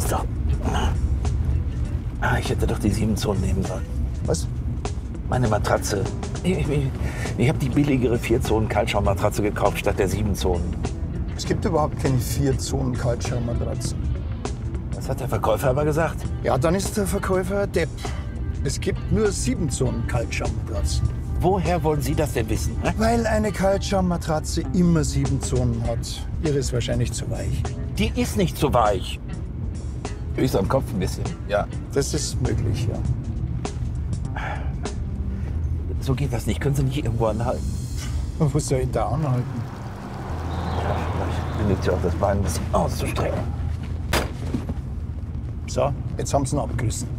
So. Ich hätte doch die 7 Zonen nehmen sollen. Was? Meine Matratze. Ich habe die billigere 4-Zonen-Kaltschaummatratze gekauft statt der 7 Zonen. Es gibt überhaupt keine 4-Zonen-Kaltschaummatratzen. Das hat der Verkäufer aber gesagt. Ja, dann ist der Verkäufer Depp. Es gibt nur 7-Zonen-Kaltschaummatratzen. Woher wollen Sie das denn wissen? Ne? Weil eine Kaltschaummatratze immer 7 Zonen hat. Ihre ist wahrscheinlich zu weich. Die ist nicht so weich. Höchst am Kopf ein bisschen, ja. Das ist möglich, ja. So geht das nicht. Können Sie nicht irgendwo anhalten? Wo soll ich da anhalten? Ja, vielleicht genügt ja auch das Bein ein bisschen auszustrecken. So, jetzt haben sie ihn abgerissen.